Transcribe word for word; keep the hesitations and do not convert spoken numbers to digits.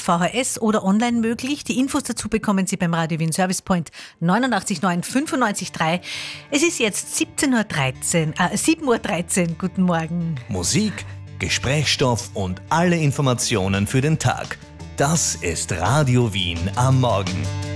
V H S oder online möglich. Die Infos dazu bekommen Sie beim Radio Wien Service Point neunundachtzig Komma neun, fünfundneunzig Komma drei. Es ist jetzt siebzehn Uhr dreizehn, äh, sieben Uhr dreizehn. Guten Morgen. Musik, Gesprächsstoff und alle Informationen für den Tag. Das ist Radio Wien am Morgen.